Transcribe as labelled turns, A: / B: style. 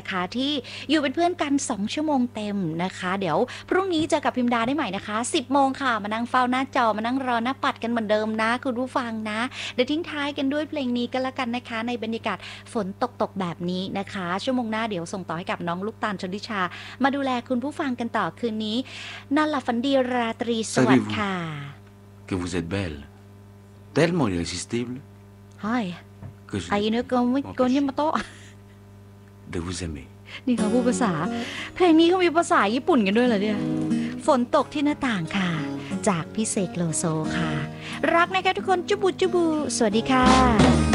A: นะคะที่อยู่เป็นเพื่อนกัน2ชั่วโมงเต็มนะคะเดี๋ยวพรุ่งนี้เจอกับพิมดาได้ใหม่นะคะ10โมงค่ะมานั่งเฝ้าหน้าจอมานั่งรอหน้าปัดกันเหมือนเดิมนะคุณผู้ฟังนะเดี๋ยวทิ้งท้ายกันด้วยเพลงนี้กันละกันนะคะในบรรยากาศฝนตกแบบนี้นะคะชั่วโมงหน้าเดี๋ยวส่งต่อให้กับน้องลูกตาลชนทิชามาดูแลคุณผู้ฟังกันต่อคืนนี้นอนหลับฝันดีราตรีสวัสดิ์ค่ะ
B: que vous êtes belle, tellement irrésistible
A: ใช่
B: que je
A: ไอ้เนื้อเกินไม่เกินยี่มาโตะ
B: de vous aimer.
A: นี่เขาพูดภาษาเพลงนี้เขามีภาษาญี่ปุ่นกันด้วยเหรอเนี่ยฝนตกที่หน้าต่างค่ะจากพี่เสกโลโซค่ะรักนะคะทุกคนจุบูจุบูสวัสดีค่ะ